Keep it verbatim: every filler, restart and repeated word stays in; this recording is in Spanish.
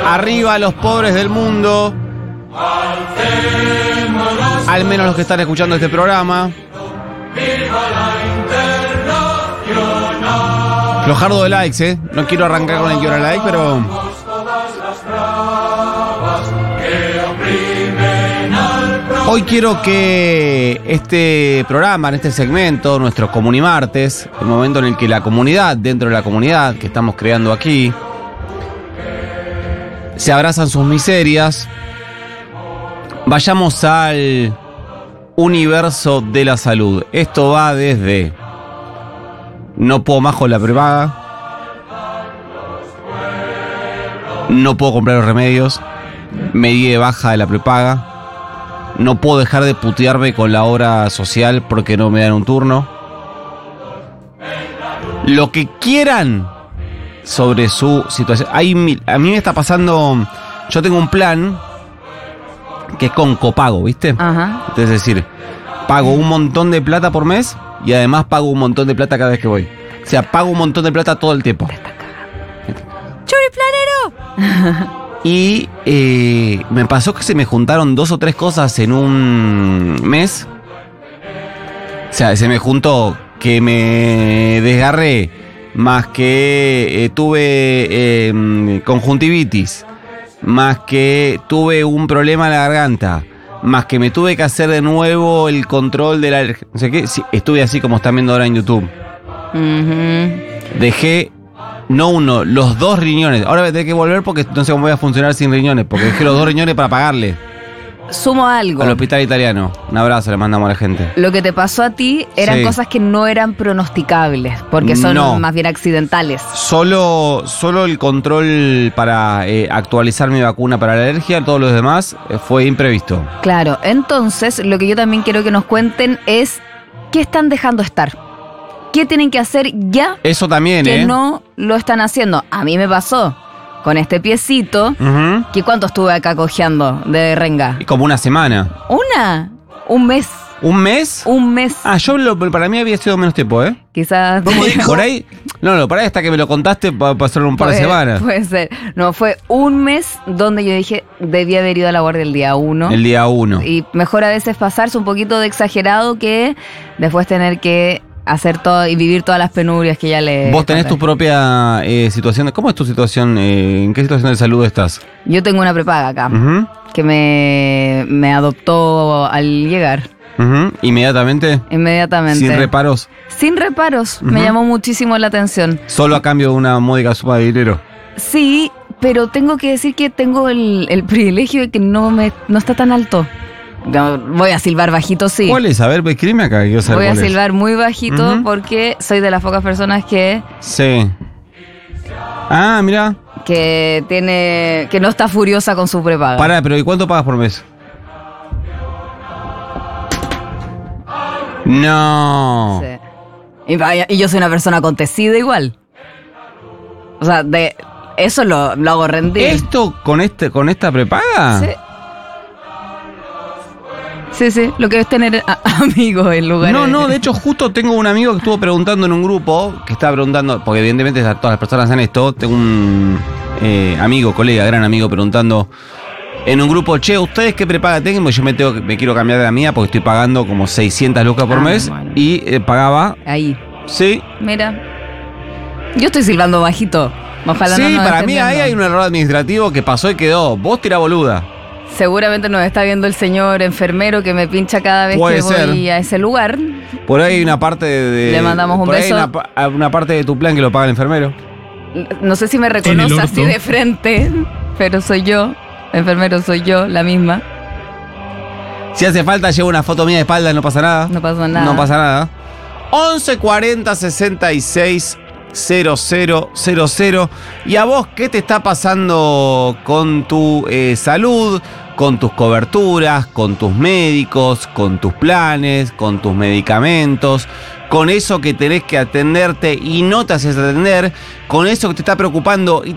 Arriba los pobres del mundo. Al menos los que están escuchando este programa. Flojardo de likes, ¿eh? No quiero arrancar con el que hora like, pero... Hoy quiero que este programa, en este segmento, nuestro Comunimartes, el momento en el que la comunidad, dentro de la comunidad que estamos creando aquí, se abrazan sus miserias, vayamos al universo de la salud. Esto va desde no puedo más con la prepaga, no puedo comprar los remedios, me di de baja de la prepaga, no puedo dejar de putearme con la obra social porque no me dan un turno. Lo que quieran sobre su situación. Hay mil, a mí me está pasando, yo tengo un plan que es con copago, ¿viste? Ajá. Es decir, pago un montón de plata por mes y además pago un montón de plata cada vez que voy. O sea, pago un montón de plata todo el tiempo. ¡Churiplanero! Y eh, me pasó que se me juntaron dos o tres cosas en un mes. O sea, se me juntó que me desgarré, más que eh, tuve eh, conjuntivitis, más que tuve un problema en la garganta, más que me tuve que hacer de nuevo el control de la alergia. No sé qué, sí, estuve así como están viendo ahora en YouTube. Uh-huh. Dejé... No uno, los dos riñones. Ahora voy a tener que volver porque no sé cómo voy a funcionar sin riñones. Porque dejé los dos riñones para pagarle. Sumo algo. Al hospital italiano. Un abrazo le mandamos a la gente. Lo que te pasó a ti eran sí. cosas que no eran pronosticables. Porque son no. más bien accidentales. Solo, solo el control para eh, actualizar mi vacuna para la alergia. Todos los demás eh, fue imprevisto. Claro, entonces lo que yo también quiero que nos cuenten es ¿qué están dejando estar? ¿Qué tienen que hacer ya? Eso también, que ¿eh? no lo están haciendo. A mí me pasó con este piecito. Uh-huh. ¿Que cuánto estuve acá cojeando de renga? Como una semana. ¿Una? Un mes. ¿Un mes? Un mes. Ah, yo lo, para mí había sido menos tiempo, ¿eh? Quizás. ¿Cómo dijo? Por ahí. No, no, por ahí hasta que me lo contaste pasaron un par puede, de semanas. Puede ser. No, fue un mes donde yo dije, debía haber ido a la guardia el día uno. El día uno. Y mejor a veces pasarse un poquito de exagerado que después tener que hacer todo y vivir todas las penurias que ya le... Vos tenés tu propia eh, situación. ¿Cómo es tu situación? Eh, ¿En qué situación de salud estás? Yo tengo una prepaga acá, uh-huh. que me, me adoptó al llegar. Uh-huh. ¿Inmediatamente? Inmediatamente. ¿Sin reparos? Sin reparos. Uh-huh. Me llamó muchísimo la atención. ¿Solo a cambio de una módica suma de dinero? Sí, pero tengo que decir que tengo el, el privilegio de que no, me, no está tan alto. No, voy a silbar bajito, sí. ¿Cuál es? A ver, escríbeme acá. Quiero saber voy a cuál silbar es. muy bajito uh-huh. porque soy de las pocas personas que... Sí. Ah, mira. Que tiene... Que no está furiosa con su prepaga. Pará, pero ¿y cuánto pagas por mes? No. Sí. Y, y yo soy una persona acontecida igual. O sea, de eso lo, lo hago rendir. ¿Esto con este con esta prepaga? Sí. Sí, sí, lo que es tener a- amigos en lugar No, de... no, de hecho justo tengo un amigo que estuvo preguntando en un grupo, que estaba preguntando, porque evidentemente todas las personas hacen esto, tengo un eh, amigo, colega, gran amigo preguntando en un grupo, che, ¿ustedes qué prepaga tienen? Porque yo me, tengo, me quiero cambiar de la mía porque estoy pagando como seiscientas lucas por ah, mes bueno. y eh, pagaba... Ahí. Sí. Mira, yo estoy silbando bajito, ojalá sí, no nos para estén mí viendo. ahí hay un error administrativo que pasó y quedó, vos tirá boluda. Seguramente nos está viendo el señor enfermero que me pincha cada vez Puede que ser. voy a ese lugar. Por ahí hay una parte de... de Le mandamos un por beso. Ahí hay una, una parte de tu plan que lo paga el enfermero. No sé si me reconoce así de frente, pero soy yo. Enfermero soy yo, la misma. Si hace falta, llevo una foto mía de espalda, no pasa nada. No pasa nada. No pasa nada. once cuarenta sesenta y seis cero cero cero cero. ¿Y a vos qué te está pasando con tu eh, salud, con tus coberturas, con tus médicos, con tus planes, con tus medicamentos, con eso que tenés que atenderte y no te haces atender, con eso que te está preocupando y